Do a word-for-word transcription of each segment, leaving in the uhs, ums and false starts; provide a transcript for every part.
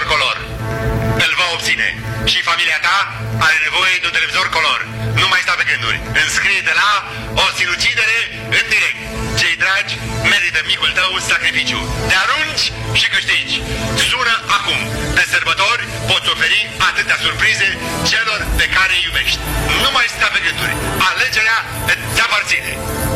televizor color. Îl va obține. Și familia ta are nevoie de un televizor color. Nu mai sta pe gânduri. Înscrie-te la o sinucidere în direct. Cei dragi merită micul tău sacrificiu. Te arunci și câștigi. Sună acum. De sărbători poți oferi atâtea surprize celor pe care îi iubești. Nu mai sta pe gânduri. Alegerea îți aparține.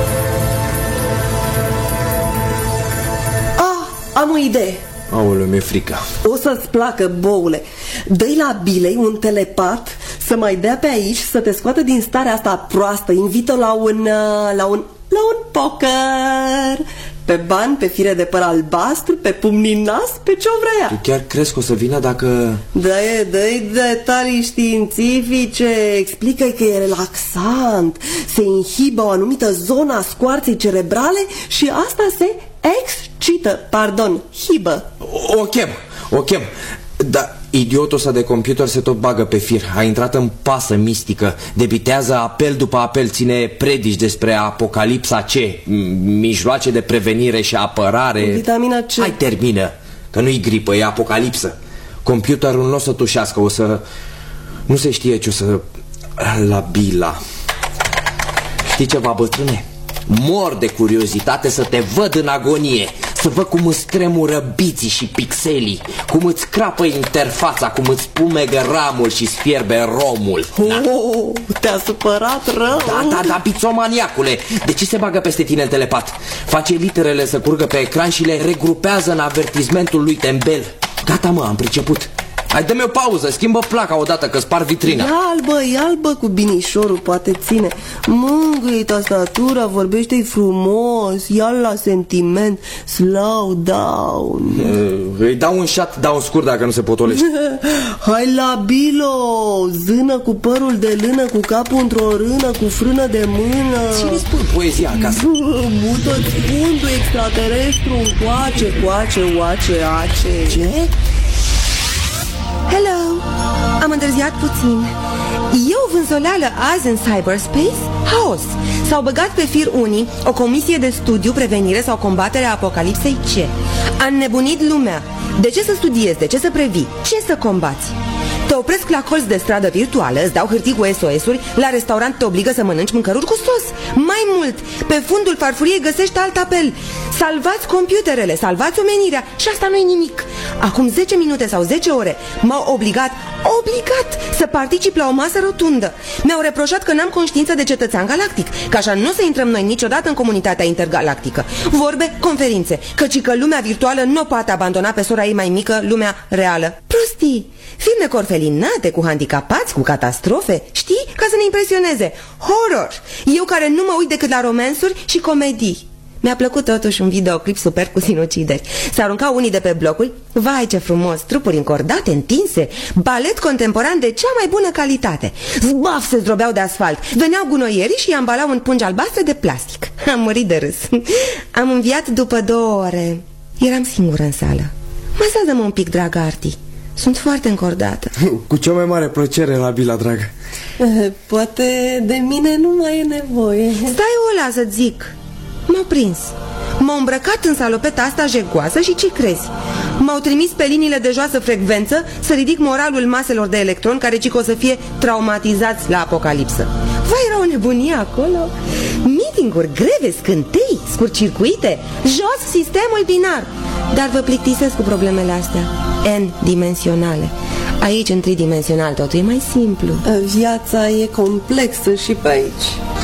Ah, am o idee. Aoleu, mi-e frică. O să-ți placă, boule. Dă-i la Bilei un telepat să mai dea pe aici, să te scoată din starea asta proastă. Invită la un, la un, la un poker. Pe bani, pe fire de păr albastru, pe pumni în nas, pe ce-o vrea. Tu chiar crezi că o să vină dacă... Dă-i, dă-i detalii științifice. Explică-i că e relaxant. Se inhibă o anumită zonă a scoarței cerebrale și asta se excită. Pardon, hibă. O chem, o chem. Dar idiotul ăsta de computer se tot bagă pe fir. A intrat în pasă mistică. Debitează apel după apel. Ține predici despre apocalipsa C, mijloace de prevenire și apărare. Vitamina C. Hai, termină, că nu-i gripă, e apocalipsă. Computerul nu o să tușească. O să... Nu se știe ce o să... La Bila. Știi ceva, bătrâne? Mor de curiozitate să te văd în agonie, să văd cum îți tremură biții și pixelii, cum îți crapă interfața, cum îți spumegă ramul și sfierbe romul. Oh, te-a supărat rău. Da, da, da, bițomaniacule. De ce se bagă peste tine în telepat? Face literele să curgă pe ecran și le regrupează în avertismentul lui tembel. Gata, mă, am priceput. Hai, dă-mi o pauză, schimbă placa odată că spar vitrina. E albă, e albă cu binișorul, poate ține. Mângâie tastatura, vorbește-i frumos, ia-l la sentiment. Slow down. Îi dau un shutdown scurt dacă nu se potolește. Hai la Bilo, zână cu părul de lână, cu capul într-o rână, cu frână de mână. Cine spun poezia acasă? Mută-ți fundul extraterestru încoace, coace, oace, ace. Ce? Hello! Am întârziat puțin. E o vânzoleală azi în cyberspace? Haos! S-au băgat pe fir unii o comisie de studiu, prevenire sau combatere a apocalipsei C. A înnebunit lumea. De ce să studiezi? De ce să previi? Ce să combați? Te opresc la colț de stradă virtuală, îți dau hârtii cu S O S-uri, la restaurant te obligă să mănânci mâncăruri cu sos. Mai mult, pe fundul farfuriei găsești alt apel. Salvați computerele, salvați omenirea. Și asta nu-i nimic. Acum zece minute sau zece ore m-au obligat, obligat să particip la o masă rotundă. Mi-au reproșat că n-am conștiință de cetățean galactic, că așa nu o să intrăm noi niciodată în comunitatea intergalactică. Vorbe, conferințe, căci că lumea virtuală nu poate abandona pe sora ei mai mică, lumea reală. Prostii! Filme corfelinate, cu handicapați, cu catastrofe, știi? Ca să ne impresioneze. Horror! Eu care nu mă uit decât la romansuri și comedii. Mi-a plăcut totuși un videoclip super cu sinucideri. Se aruncau unii de pe blocuri. Vai, ce frumos! Trupuri încordate, întinse, balet contemporan de cea mai bună calitate. Zbaf, se zdrobeau de asfalt. Veneau gunoierii și îi ambalau în pungi albastre de plastic. Am murit de râs. Am înviat după două ore. Eram singură în sală. Masă-mă un pic, dragă Arti. Sunt foarte încordată. Cu cea mai mare plăcere, la Bila, dragă. Poate de mine nu mai e nevoie. Stai o la să zic. M-au prins. M-au îmbrăcat în salopeta asta jegoasă și ce crezi? M-au trimis pe liniile de joasă frecvență să ridic moralul maselor de electroni care cică o să fie traumatizați la apocalipsă. Vai, era o nebunie acolo. Meeting-uri, greve, scântei, scurt-circuite, jos sistemul binar. Dar vă plictisesc cu problemele astea N-dimensionale. Aici, în tridimensional, totul e mai simplu. Viața e complexă și pe aici.